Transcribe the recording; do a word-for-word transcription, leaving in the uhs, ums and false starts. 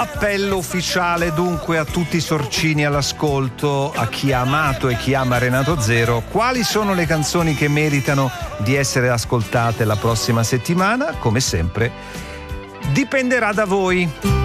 Appello ufficiale dunque a tutti i sorcini all'ascolto, a chi ha amato e chi ama Renato Zero. Quali sono le canzoni che meritano di essere ascoltate la prossima settimana? Come sempre, dipenderà da voi.